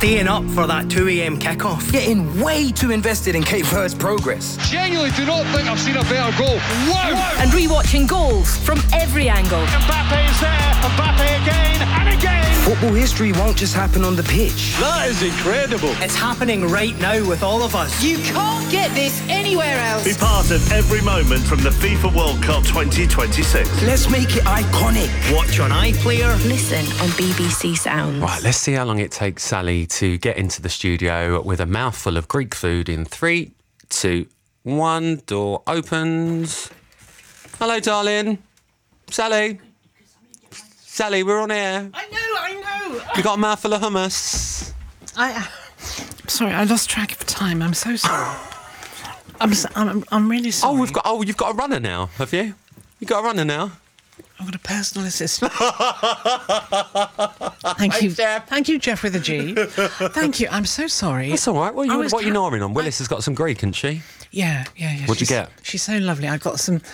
staying up for that 2 a.m. kickoff. Getting way too invested in Cape Verde's progress. Genuinely do not think I've seen a better goal. Wow! And rewatching goals from every angle. Mbappe is there. Mbappe again and again. Football history won't just happen on the pitch. That is incredible. It's happening right now with all of us. You can't get this anywhere else. Be part of every moment from the FIFA World Cup 2026. Let's make it iconic. Watch on iPlayer. Listen on BBC Sounds. Right, let's see how long it takes Sally to get into the studio with a mouthful of Greek food in 3, 2, 1. Door opens. Hello, darling. Sally. Sally, we're on air. I know. You got a mouthful of hummus. Sorry, I lost track of time. I'm so sorry. I'm really sorry. You've got a runner now, have you? You got a runner now? I've got a personal assistant. Thank you. Jeff. Thank you, Jeff with a G. Thank you. I'm so sorry. That's all right. What are you gnawing on? Willis has got some Greek, hasn't she? Yeah. What'd you get? She's so lovely. I got some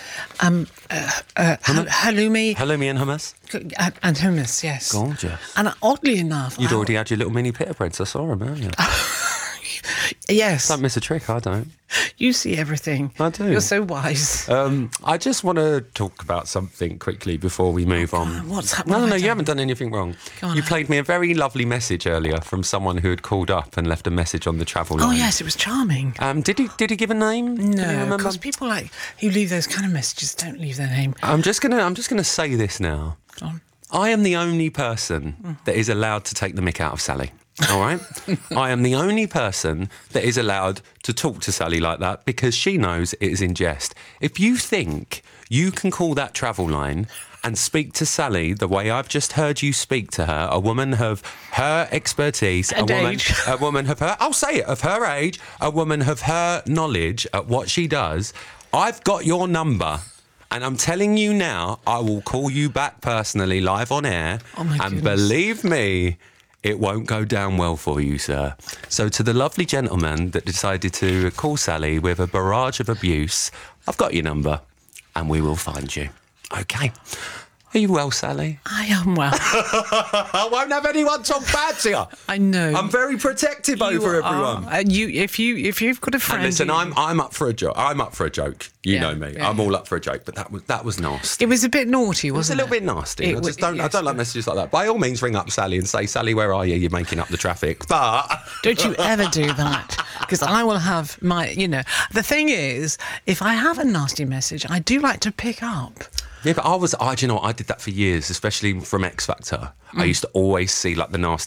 halloumi. Halloumi and hummus? And hummus, yes. Gorgeous. And oddly enough... You'd already had your little mini pita breads. I saw them earlier. Yes. Don't miss a trick, I don't. You see everything. I do. You're so wise. I just want to talk about something quickly before we move on. What's happening? No, you haven't done anything wrong. You played me a very lovely message earlier from someone who had called up and left a message on the travel line. Oh, yes, it was charming. Did he give a name? No, because people who leave those kind of messages don't leave their name. I'm just gonna say this now. Go on. I am the only person that is allowed to take the mick out of Sally. All right? I am the only person that is allowed to talk to Sally like that because she knows it is in jest. If you think you can call that travel line and speak to Sally the way I've just heard you speak to her, a woman of her expertise, and age. a woman of her, I'll say it, of her age, a woman of her knowledge at what she does, I've got your number. And I'm telling you now, I will call you back personally live on air. Oh my and goodness. believe me, it won't go down well for you, sir. So to the lovely gentleman that decided to call Sally with a barrage of abuse, I've got your number and we will find you. Okay. Are you well, Sally? I am well. I won't have anyone talk bad to you. I know. I'm very protective over everyone. If you've got a friend. And listen, I'm up for a joke. I'm up for a joke. You know me. Yeah. I'm all up for a joke. But that was nasty. It was a bit naughty, wasn't it? It was a little bit nasty. I don't like messages like that. By all means, ring up Sally and say, Sally, where are you? You're making up the traffic. But don't you ever do that, because I will have my. The thing is, if I have a nasty message, I do like to pick up. Yeah, but I did that for years, especially from X Factor. I used to always see like the nasty